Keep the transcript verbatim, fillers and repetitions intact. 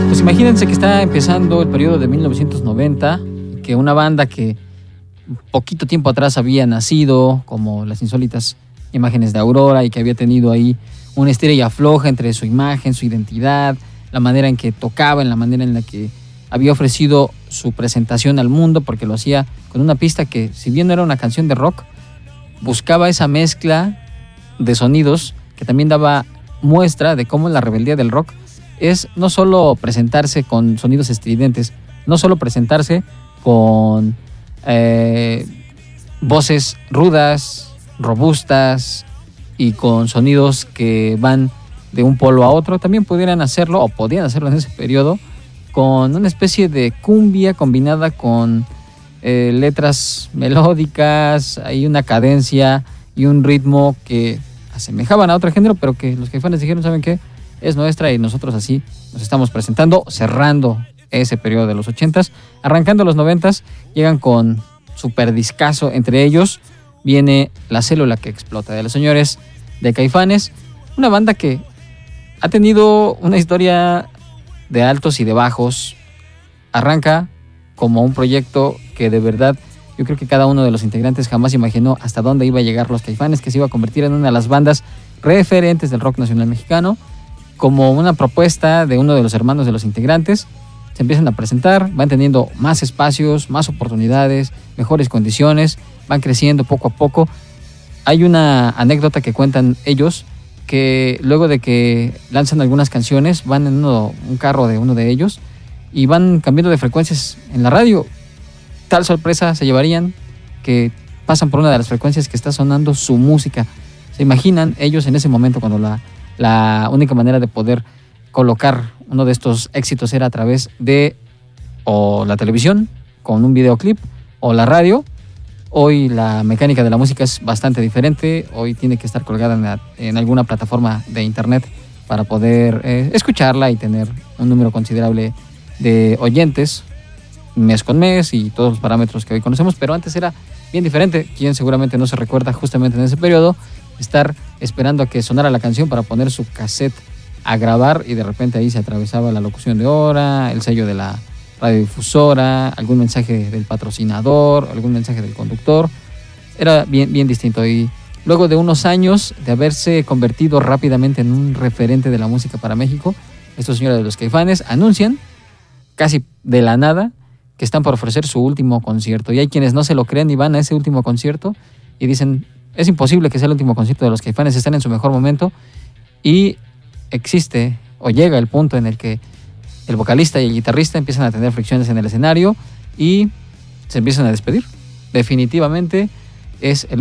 Pues imagínense que está empezando el periodo de mil novecientos noventa, que una banda que poquito tiempo atrás había nacido, como Las Insólitas Imágenes de Aurora, y que había tenido ahí una estira y afloja entre su imagen, su identidad, la manera en que tocaba, en la manera en la que había ofrecido su presentación al mundo, porque lo hacía con una pista que, si bien no era una canción de rock, buscaba esa mezcla de sonidos que también daba muestra de cómo la rebeldía del rock es no solo presentarse con sonidos estridentes, no solo presentarse con eh, voces rudas, robustas y con sonidos que van de un polo a otro. También pudieran hacerlo, o podían hacerlo en ese periodo, con una especie de cumbia combinada con eh, letras melódicas, hay una cadencia y un ritmo que asemejaban a otro género, pero que los Caifanes dijeron, ¿saben qué? Es nuestra y nosotros así nos estamos presentando, cerrando ese periodo de los ochentas, arrancando los noventas, llegan con super discazo. Entre ellos viene La Célula que Explota, de los señores de Caifanes, una banda que ha tenido una historia de altos y de bajos. Arranca como un proyecto que de verdad yo creo que cada uno de los integrantes jamás imaginó hasta dónde iba a llegar los Caifanes, que se iba a convertir en una de las bandas referentes del rock nacional mexicano, como una propuesta de uno de los hermanos de los integrantes. Se empiezan a presentar, van teniendo más espacios, más oportunidades, mejores condiciones, van creciendo poco a poco. Hay una anécdota que cuentan ellos, que luego de que lanzan algunas canciones, van en uno, un carro de uno de ellos y van cambiando de frecuencias en la radio. Tal sorpresa se llevarían que pasan por una de las frecuencias que está sonando su música. Se imaginan ellos en ese momento cuando la, la única manera de poder colocar uno de estos éxitos era a través de o la televisión con un videoclip o la radio. Hoy la mecánica de la música es bastante diferente. Hoy tiene que estar colgada en, la, en alguna plataforma de internet para poder eh, escucharla y tener un número considerable de oyentes mes con mes y todos los parámetros que hoy conocemos, pero antes era bien diferente. Quien seguramente no se recuerda justamente en ese periodo estar esperando a que sonara la canción para poner su cassette a grabar, y de repente ahí se atravesaba la locución de hora, el sello de la radiodifusora, algún mensaje del patrocinador, algún mensaje del conductor. Era bien, bien distinto. Y luego de unos años de haberse convertido rápidamente en un referente de la música para México, estos señores de los Caifanes anuncian casi de la nada que están por ofrecer su último concierto. Y hay quienes no se lo creen y van a ese último concierto y dicen, es imposible que sea el último concierto de los Caifanes, están en su mejor momento. Y existe o llega el punto en el que el vocalista y el guitarrista empiezan a tener fricciones en el escenario y se empiezan a despedir. Definitivamente es el